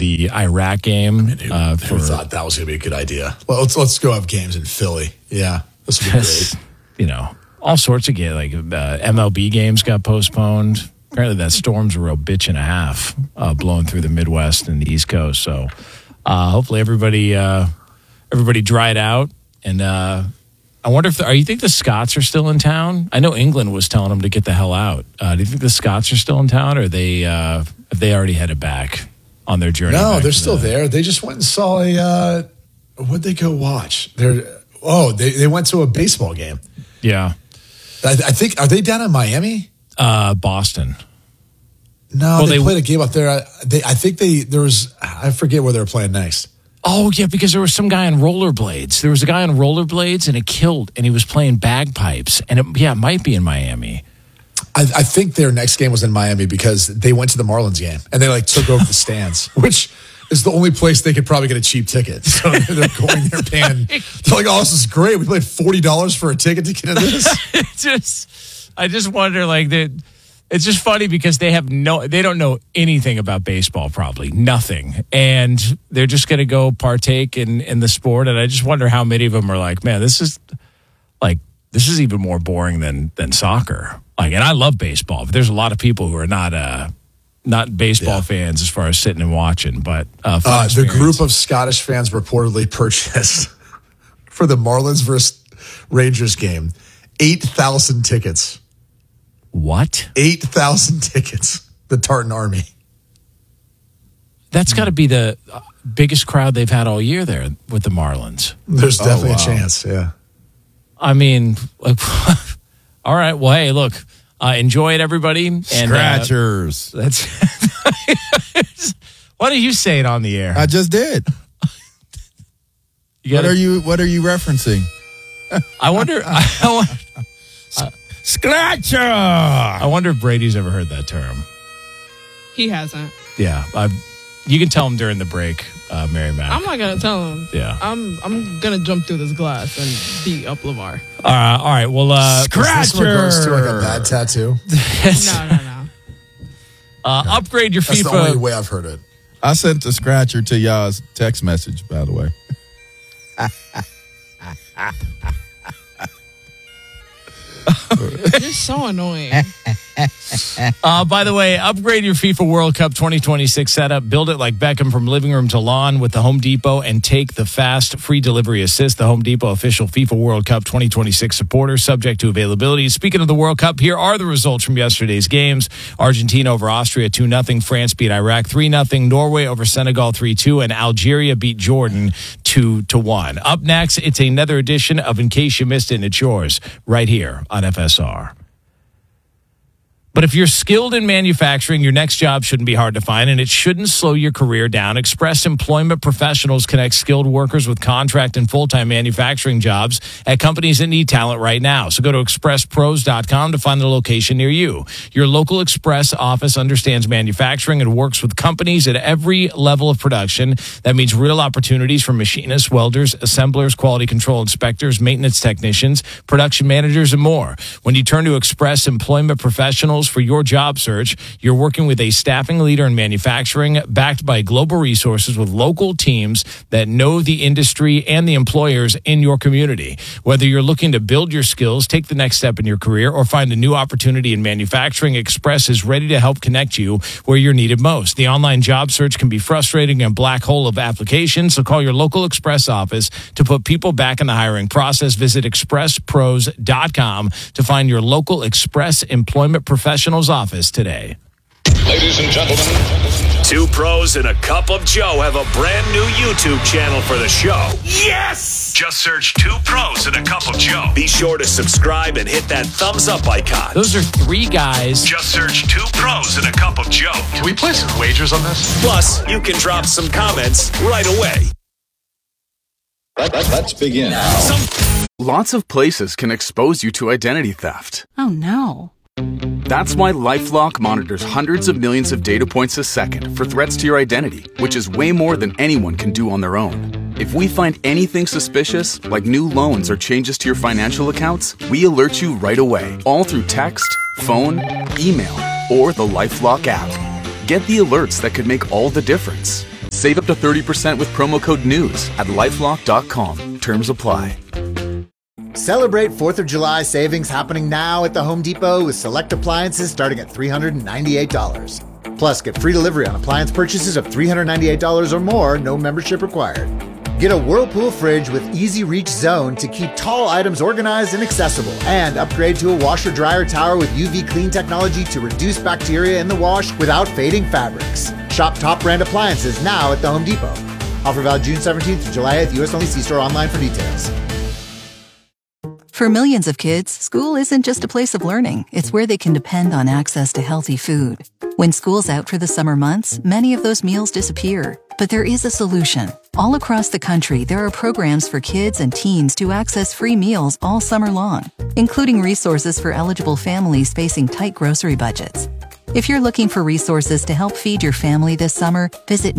the Iraq game. Who thought that was going to be a good idea? Well, let's go have games in Philly. Yeah, this would be great. You know, all sorts of games. Like MLB games got postponed. Apparently that storm's a real bitch and a half blowing through the Midwest and the East Coast. So hopefully everybody dried out. And I wonder if you think the Scots are still in town? I know England was telling them to get the hell out. Do you think the Scots are still in town, or have they already headed back on their journey? No, they're still there. They just went and saw what'd they go watch? They went to a baseball game. Yeah. I think, are they down in Miami? Boston. No, they played a game up there. I forget where they were playing next. Oh, yeah, because there was some guy on rollerblades. There was a guy on rollerblades, and it killed, and he was playing bagpipes. And it might be in Miami. I think their next game was in Miami because they went to the Marlins game, and they took over the stands, which is the only place they could probably get a cheap ticket. So they're going there paying. They're like, oh, this is great. We paid $40 for a ticket to get into this. I just wonder, it's just funny because they don't know anything about baseball, probably nothing, and they're just going to go partake in the sport. And I just wonder how many of them are like, man, this is even more boring than soccer. And I love baseball, but there's a lot of people who are not baseball fans as far as sitting and watching. But the group of Scottish fans reportedly purchased for the Marlins versus Rangers game 8,000 tickets. What? 8,000 tickets. The Tartan Army. That's got to be the biggest crowd they've had all year there with the Marlins. There's definitely a chance, yeah. I mean, all right. Well, hey, look, enjoy it, everybody. And, Scratchers. That's. Why don't you say it on the air? I just did. What are you referencing? I wonder. Scratcher! I wonder if Brady's ever heard that term. He hasn't. Yeah. You can tell him during the break, Mary Mac. I'm not going to tell him. Yeah. I'm going to jump through this glass and beat up LeVar. All right. Well, Scratcher! Goes to like a bad tattoo? No. Upgrade your That's FIFA. the only way I've heard it. I sent the scratcher to y'all's text message, by the way. You're so annoying. By the way, upgrade your FIFA World Cup 2026 setup. Build it like Beckham from living room to lawn with the Home Depot and take the fast free delivery assist. The Home Depot official FIFA World Cup 2026 supporter, subject to availability. Speaking of the World Cup, here are the results from yesterday's games. Argentina over Austria 2-0. France beat Iraq 3-0. Norway over Senegal 3-2. And Algeria beat Jordan 2-1. Up next, it's another edition of In Case You Missed It, and it's yours right here on FSR. But if you're skilled in manufacturing, your next job shouldn't be hard to find, and it shouldn't slow your career down. Express Employment Professionals connect skilled workers with contract and full-time manufacturing jobs at companies that need talent right now. So go to expresspros.com to find the location near you. Your local Express office understands manufacturing and works with companies at every level of production. That means real opportunities for machinists, welders, assemblers, quality control inspectors, maintenance technicians, production managers, and more. When you turn to Express Employment Professionals for your job search, you're working with a staffing leader in manufacturing, backed by global resources with local teams that know the industry and the employers in your community. Whether you're looking to build your skills, take the next step in your career, or find a new opportunity in manufacturing, Express is ready to help connect you where you're needed most. The online job search can be frustrating and a black hole of applications, so call your local Express office to put people back in the hiring process. Visit expresspros.com to find your local Express Employment Professionals office today. Ladies and gentlemen, Two Pros and a Cup of Joe have a brand new YouTube channel for the show. yes! Just search Two Pros and a Cup of Joe. Be sure to subscribe and hit that thumbs up icon. Those are three guys. Just search Two Pros and a Cup of Joe. Can we place some wagers on this? Plus, you can drop some comments right away. Let's begin. Lots of places can expose you to identity theft. Oh, no. That's why LifeLock monitors hundreds of millions of data points a second for threats to your identity, which is way more than anyone can do on their own. If we find anything suspicious, like new loans or changes to your financial accounts, we alert you right away, all through text, phone, email, or the LifeLock app. Get the alerts that could make all the difference. Save up to 30% with promo code NEWS at LifeLock.com. Terms apply. Celebrate 4th of July savings happening now at the Home Depot with select appliances starting at $398. Plus, get free delivery on appliance purchases of $398 or more, no membership required. Get a Whirlpool fridge with easy reach zone to keep tall items organized and accessible. And upgrade to a washer-dryer tower with UV clean technology to reduce bacteria in the wash without fading fabrics. Shop top brand appliances now at the Home Depot. Offer valid June 17th to July 8th, US only. See store online for details. For millions of kids, school isn't just a place of learning. It's where they can depend on access to healthy food. When school's out for the summer months, many of those meals disappear. But there is a solution. All across the country, there are programs for kids and teens to access free meals all summer long, including resources for eligible families facing tight grocery budgets. If you're looking for resources to help feed your family this summer, visit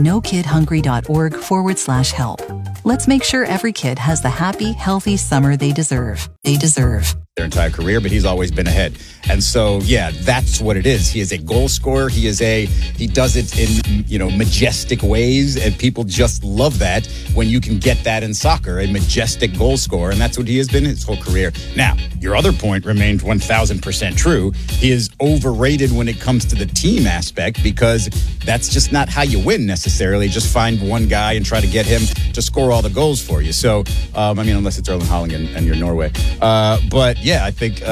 nokidhungry.org/help. Let's make sure every kid has the happy, healthy summer they deserve. Their entire career, but he's always been ahead. And so, yeah, that's what it is. He is a goal scorer. He does it in, majestic ways, and people just love that when you can get that in soccer, a majestic goal scorer, and that's what he has been his whole career. Now, your other point remains 1,000% true. He is overrated when it comes to the team aspect because that's just not how you win necessarily. Just find one guy and try to get him to score all the goals for you. So, unless it's Erling Haaland and you're Norway. But yeah, I think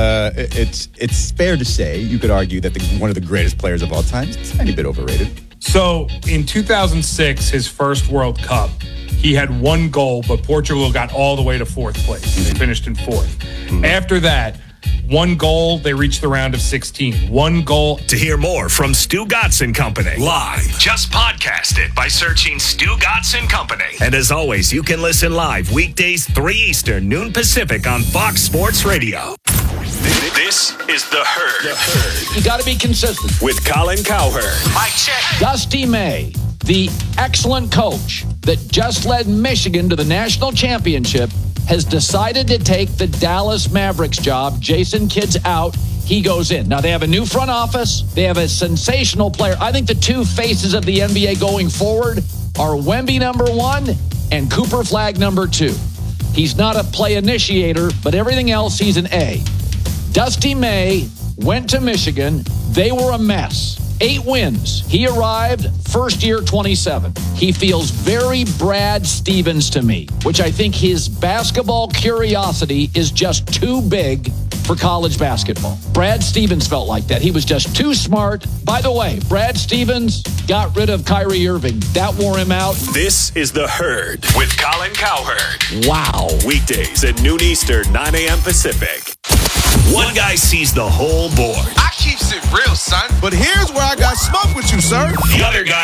it's fair to say, you could argue that one of the greatest players of all time is a tiny bit overrated. So in 2006, his first World Cup, he had one goal, but Portugal got all the way to fourth place. They finished in fourth. After that, one goal, they reached the round of 16. One goal. To hear more from Stu Gotson Company live, just podcast it by searching Stu Gotson Company. And as always, you can listen live weekdays 3 Eastern, noon Pacific on Fox Sports Radio. This is The Herd. You got to be consistent. With Colin Cowherd. Mike check. Dusty May, the excellent coach that just led Michigan to the national championship, has decided to take the Dallas Mavericks job. Jason Kidd's out. He goes in. Now, they have a new front office. They have a sensational player. I think the two faces of the NBA going forward are Wemby #1 and Cooper Flagg #2. He's not a play initiator, but everything else, he's an A. Dusty May went to Michigan. They were a mess. 8 wins. He arrived first year 27. He feels very Brad Stevens to me, which I think his basketball curiosity is just too big for college basketball. Brad Stevens felt like that. He was just too smart. By the way, Brad Stevens got rid of Kyrie Irving. That wore him out. This is The Herd with Colin Cowherd. Wow. Weekdays at noon Eastern, 9 a.m. Pacific. One guy sees the whole board. I keeps it real, son. But here's where I got smoke with you, sir. The other guy